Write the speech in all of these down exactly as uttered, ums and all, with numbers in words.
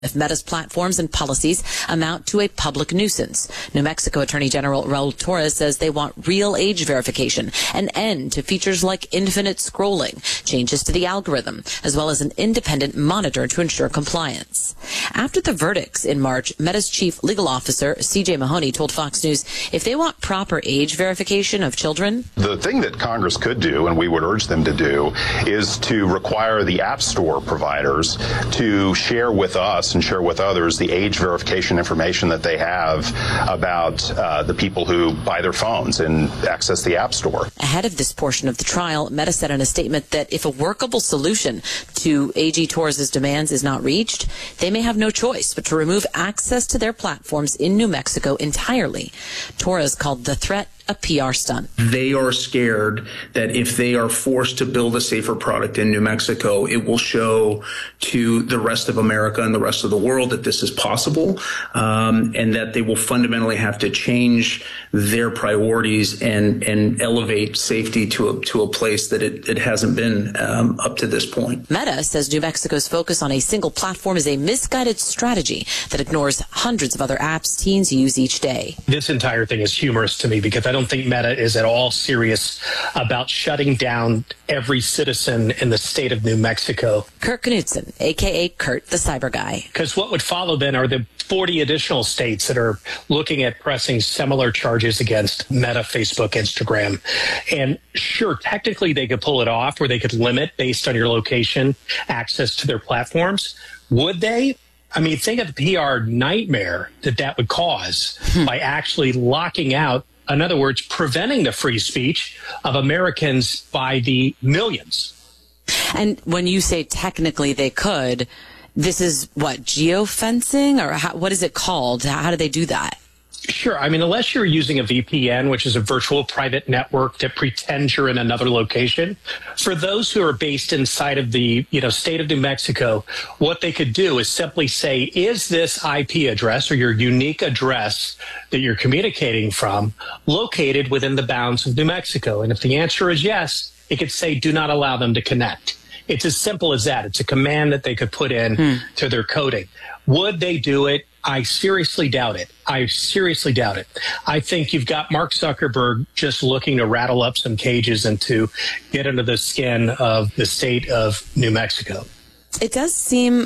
if Meta's platforms and policies amount to a public nuisance. New Mexico Attorney General Raul Torres says they want real age verification, an end to features like infinite scrolling, changes to the algorithm, as well as an independent monitor to ensure compliance. After the verdicts in March, Meta's chief legal officer, C J Mahoney, told Fox News if they want proper age verification of children. The thing that Congress could do, and we would urge them to do, is to require the App Store providers to share with us and share with others the age verification information that they have about uh, the people who buy their phones and access the App Store. Ahead of this portion of the trial, Meta said in a statement that if a workable solution to A G Torres' demands is not reached, they may have no choice but to remove access to their platforms in New Mexico entirely. Torres called the threat a P R stunt. They are scared that if they are forced to build a safer product in New Mexico, it will show to the rest of America and the rest of the world that this is possible, um, and that they will fundamentally have to change their priorities and, and elevate safety to a, to a place that it, it hasn't been um, up to this point. Meta says New Mexico's focus on a single platform is a misguided strategy that ignores hundreds of other apps teens use each day. This entire thing is humorous to me because I don't think Meta is at all serious about shutting down every citizen in the state of New Mexico. Kurt Knudsen, a k a. Kurt, the cyber guy. Because what would follow then are the forty additional states that are looking at pressing similar charges against Meta, Facebook, Instagram. And sure, technically they could pull it off where they could limit, based on your location, access to their platforms. Would they? I mean, think of the P R nightmare that that would cause by actually locking out, in other words, preventing the free speech of Americans by the millions. And when you say technically they could, this is what, geofencing, or how, what is it called? How do they do that? Sure. I mean, unless you're using a V P N, which is a virtual private network that pretends you're in another location, for those who are based inside of the, you know, state of New Mexico, what they could do is simply say, is this I P address or your unique address that you're communicating from located within the bounds of New Mexico? And if the answer is yes, it could say, do not allow them to connect. It's as simple as that. It's a command that they could put in hmm. to their coding. Would they do it? I seriously doubt it. I seriously doubt it. I think you've got Mark Zuckerberg just looking to rattle up some cages and to get under the skin of the state of New Mexico. It does seem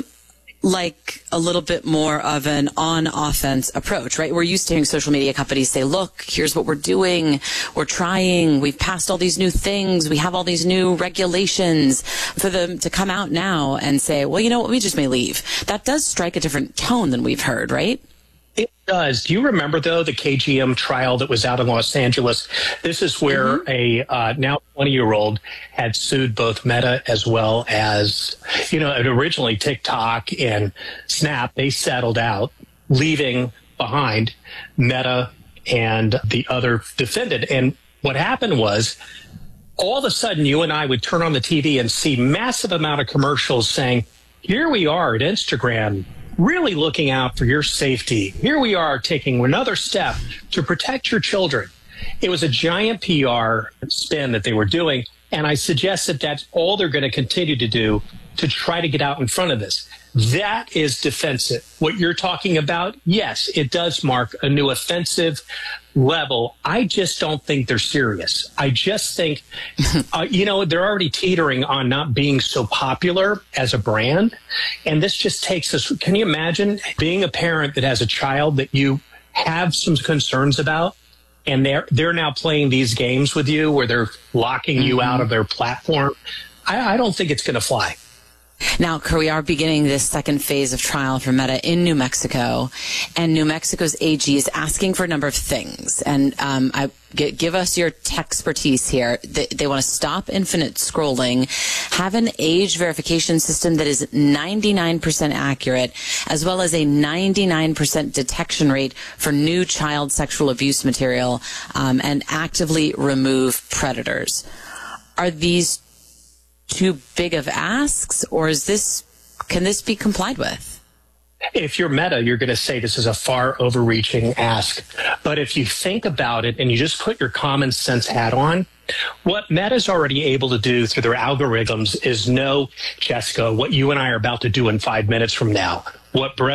like a little bit more of an on-offense approach, right? We're used to hearing social media companies say, look, here's what we're doing. We're trying. We've passed all these new things. We have all these new regulations. For them to come out now and say, well, you know what, we just may leave. That does strike a different tone than we've heard, right? It does. Do you remember, though, the K G M trial that was out in Los Angeles? This is where mm-hmm. a uh, now twenty-year-old had sued both Meta as well as, you know, originally TikTok and Snap. They settled out, leaving behind Meta and the other defendant. And what happened was, all of a sudden, you and I would turn on the T V and see massive amount of commercials saying, here we are at Instagram, really looking out for your safety. Here we are taking another step to protect your children. It was a giant P R spin that they were doing, and I suggest that that's all they're going to continue to do to try to get out in front of this. That is defensive. What you're talking about, yes, it does mark a new offensive level. I just don't think they're serious. I just think, uh, you know, they're already teetering on not being so popular as a brand. And this just takes us, can you imagine being a parent that has a child that you have some concerns about, and they're, they're now playing these games with you where they're locking mm-hmm. you out of their platform? I, I don't think it's going to fly. Now, we are beginning this second phase of trial for Meta in New Mexico, and New Mexico's A G is asking for a number of things. And um, I g- give us your expertise here. They, they want to stop infinite scrolling, have an age verification system that is ninety-nine percent accurate, as well as a ninety-nine percent detection rate for new child sexual abuse material, um, and actively remove predators. Are these too big of asks, or is this, can this be complied with? If you're Meta, you're going to say this is a far overreaching ask. But if you think about it and you just put your common sense hat on, what Meta's already able to do through their algorithms is know, Jessica, what you and I are about to do in five minutes from now. what Brett